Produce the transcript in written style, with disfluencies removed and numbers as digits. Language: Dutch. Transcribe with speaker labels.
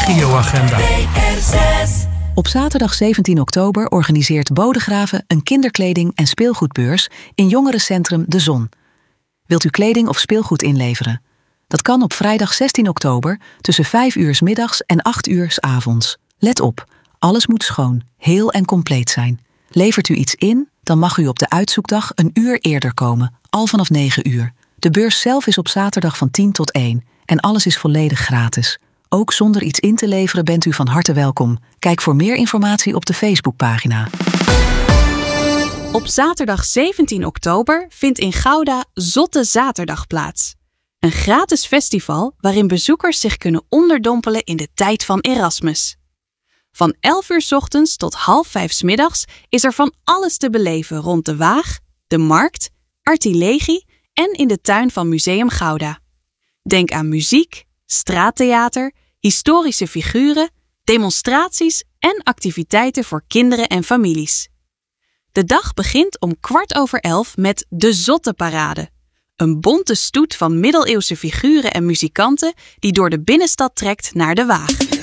Speaker 1: regioagenda.
Speaker 2: Op zaterdag 17 oktober organiseert Bodegraven een kinderkleding- en speelgoedbeurs in jongerencentrum De Zon. Wilt u kleding of speelgoed inleveren? Dat kan op vrijdag 16 oktober tussen 5 uur 's middags en 8 uur 's avonds. Let op, alles moet schoon, heel en compleet zijn. Levert u iets in, dan mag u op de uitzoekdag een uur eerder komen, al vanaf 9 uur. De beurs zelf is op zaterdag van 10 tot 1 en alles is volledig gratis. Ook zonder iets in te leveren bent u van harte welkom. Kijk voor meer informatie op de Facebookpagina.
Speaker 3: Op zaterdag 17 oktober vindt in Gouda Zotte Zaterdag plaats. Een gratis festival waarin bezoekers zich kunnen onderdompelen in de tijd van Erasmus. Van 11 uur 's ochtends tot 4:30 's middags is er van alles te beleven rond de Waag, de Markt, Artilegie en in de tuin van Museum Gouda. Denk aan muziek, straattheater, historische figuren, demonstraties en activiteiten voor kinderen en families. De dag begint om 11:15 met de Zotteparade. Een bonte stoet van middeleeuwse figuren en muzikanten die door de binnenstad trekt naar de Waag.